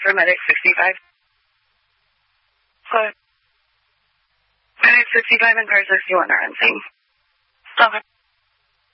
Medic 65. What? Medic 65 and car 61 are on scene. Okay.